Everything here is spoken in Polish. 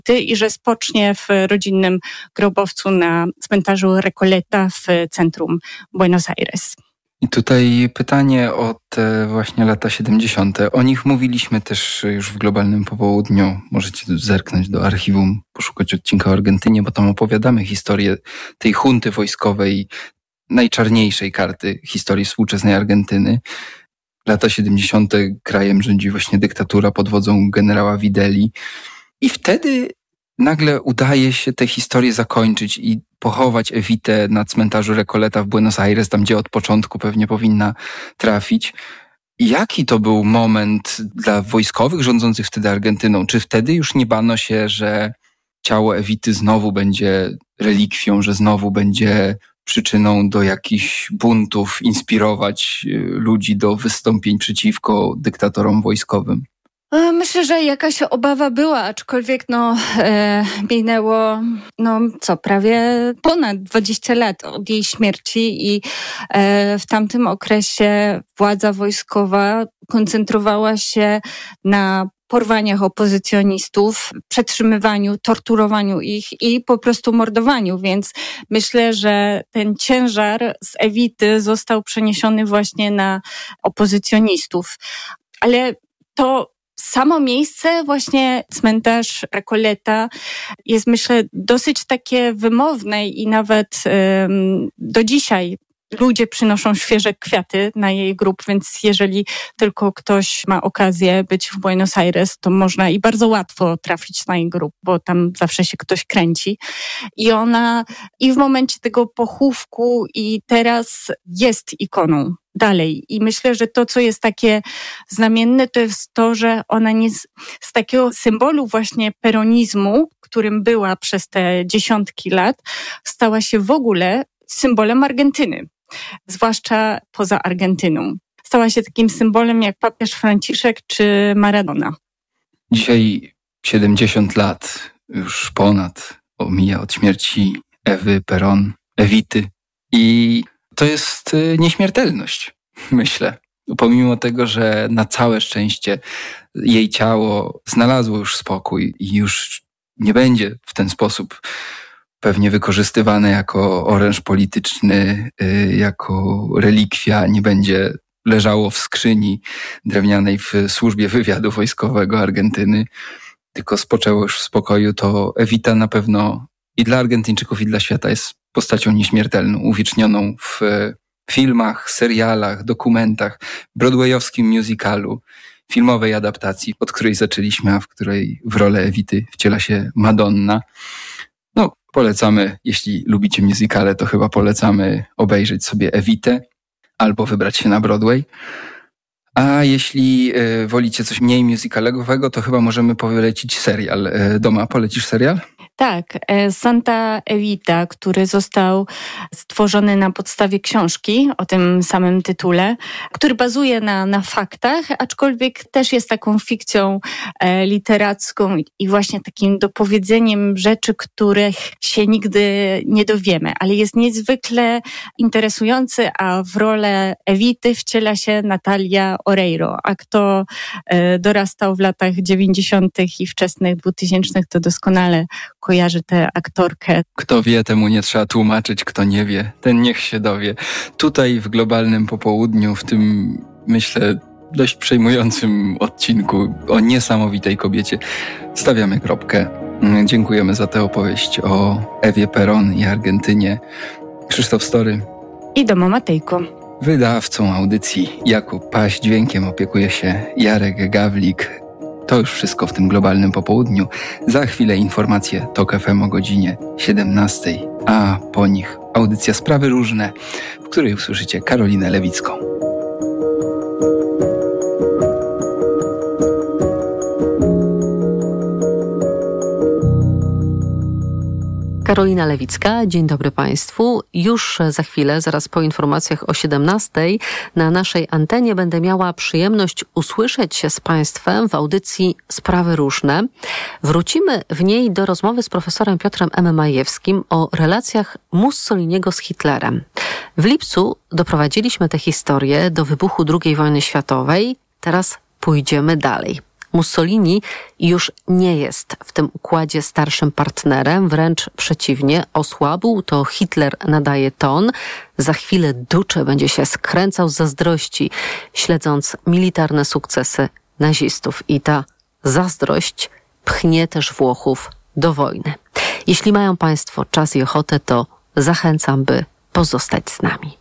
i że spocznie w rodzinnym grobowcu na cmentarzu Recoleta w centrum Buenos Aires. I tutaj pytanie o te właśnie lata 70. O nich mówiliśmy też już w Globalnym Popołudniu. Możecie zerknąć do archiwum, poszukać odcinka o Argentynie, bo tam opowiadamy historię tej junty wojskowej, najczarniejszej karty historii współczesnej Argentyny. Lata 70. krajem rządzi właśnie dyktatura pod wodzą generała Videli. I wtedy nagle udaje się tę historię zakończyć i pochować Evitę na cmentarzu Recoleta w Buenos Aires, tam gdzie od początku pewnie powinna trafić. Jaki to był moment dla wojskowych rządzących wtedy Argentyną? Czy wtedy już nie bano się, że ciało Evity znowu będzie relikwią, że znowu będzie przyczyną do jakichś buntów, inspirować ludzi do wystąpień przeciwko dyktatorom wojskowym? Myślę, że jakaś obawa była, aczkolwiek minęło prawie ponad 20 lat od jej śmierci i w tamtym okresie władza wojskowa koncentrowała się na porwaniach opozycjonistów, przetrzymywaniu, torturowaniu ich i po prostu mordowaniu, więc myślę, że ten ciężar z Evity został przeniesiony właśnie na opozycjonistów. Ale to samo miejsce, właśnie cmentarz Recoleta jest, myślę, dosyć takie wymowne i nawet do dzisiaj ludzie przynoszą świeże kwiaty na jej grób, więc jeżeli tylko ktoś ma okazję być w Buenos Aires, to można i bardzo łatwo trafić na jej grób, bo tam zawsze się ktoś kręci. I ona i w momencie tego pochówku i teraz jest ikoną dalej. I myślę, że to, co jest takie znamienne, to jest to, że ona nie z takiego symbolu właśnie peronizmu, którym była przez te dziesiątki lat, stała się w ogóle symbolem Argentyny, zwłaszcza poza Argentyną. Stała się takim symbolem jak papież Franciszek czy Maradona. Dzisiaj 70 lat, już ponad, mija od śmierci Ewy Perón, Evity. I to jest nieśmiertelność, myślę. Pomimo tego, że na całe szczęście jej ciało znalazło już spokój i już nie będzie w ten sposób pewnie wykorzystywane jako oręż polityczny, jako relikwia, nie będzie leżało w skrzyni drewnianej w służbie wywiadu wojskowego Argentyny, tylko spoczęło już w spokoju, to Evita na pewno i dla Argentyńczyków, i dla świata jest postacią nieśmiertelną, uwiecznioną w filmach, serialach, dokumentach, broadwayowskim musicalu, filmowej adaptacji, od której zaczęliśmy, a w której w rolę Evity wciela się Madonna. No, polecamy, jeśli lubicie musicale, to chyba polecamy obejrzeć sobie Evitę albo wybrać się na Broadway. A jeśli wolicie coś mniej musicalowego, to chyba możemy polecić serial. Doma, polecisz serial? Tak, Santa Evita, który został stworzony na podstawie książki o tym samym tytule, który bazuje na faktach, aczkolwiek też jest taką fikcją literacką i właśnie takim dopowiedzeniem rzeczy, których się nigdy nie dowiemy, ale jest niezwykle interesujący, a w rolę Evity wciela się Natalia Oreiro, a kto dorastał w latach 90. i wczesnych 2000, to doskonale kojarzy tę aktorkę. Kto wie, temu nie trzeba tłumaczyć, kto nie wie, ten niech się dowie. Tutaj w Globalnym Popołudniu, w tym, myślę, dość przejmującym odcinku o niesamowitej kobiecie, stawiamy kropkę. Dziękujemy za tę opowieść o Ewie Perón i Argentynie. Krzysztof Story i Doma Matejko. Wydawcą audycji Jakub Paś, dźwiękiem opiekuje się Jarek Gawlik. To już wszystko w tym Globalnym Popołudniu. Za chwilę informacje TOK FM o godzinie 17, a po nich audycja Sprawy Różne, w której usłyszycie Karolinę Lewicką. Karolina Lewicka, dzień dobry Państwu. Już za chwilę, zaraz po informacjach o 17, na naszej antenie będę miała przyjemność usłyszeć się z Państwem w audycji Sprawy Różne. Wrócimy w niej do rozmowy z profesorem Piotrem M. Majewskim o relacjach Mussoliniego z Hitlerem. W lipcu doprowadziliśmy tę historię do wybuchu II wojny światowej. Teraz pójdziemy dalej. Mussolini już nie jest w tym układzie starszym partnerem, wręcz przeciwnie, osłabł, to Hitler nadaje ton. Za chwilę Duce będzie się skręcał z zazdrości, śledząc militarne sukcesy nazistów. I ta zazdrość pchnie też Włochów do wojny. Jeśli mają Państwo czas i ochotę, to zachęcam, by pozostać z nami.